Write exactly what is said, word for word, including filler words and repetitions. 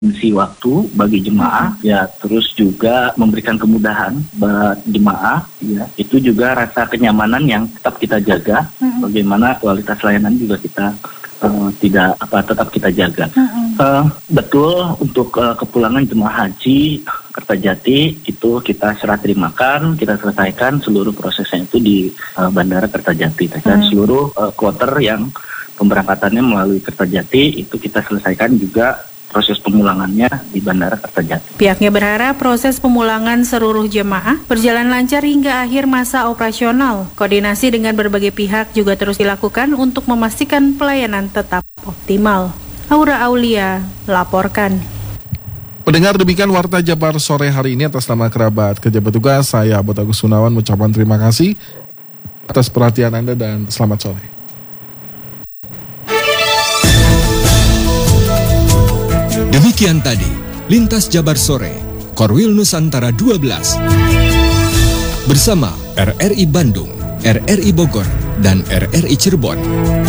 mengisi waktu bagi jemaah, ya terus juga memberikan kemudahan buat jemaah, ya itu juga rasa kenyamanan yang tetap kita jaga. Mm-hmm. Bagaimana kualitas layanan juga kita uh, tidak apa tetap kita jaga. Mm-hmm. Uh, betul untuk uh, kepulangan jemaah haji Kertajati itu kita serah terimakan, kita selesaikan seluruh prosesnya itu di uh, Bandara Kertajati dan mm-hmm. seluruh uh, kloter yang pemberangkatannya melalui Kertajati itu kita selesaikan juga proses pemulangannya di Bandara Kertajati. Pihaknya berharap proses pemulangan seluruh jemaah berjalan lancar hingga akhir masa operasional. Koordinasi dengan berbagai pihak juga terus dilakukan untuk memastikan pelayanan tetap optimal. Aura Aulia laporkan. Pendengar, demikian Warta Jabar sore hari ini. Atas nama kerabat kerja petugas, saya Abot Agus Gunawan mengucapkan terima kasih atas perhatian Anda dan selamat sore. Demikian tadi, Lintas Jabar Sore, Korwil Nusantara dua belas. Bersama R R I Bandung, R R I Bogor, dan R R I Cirebon.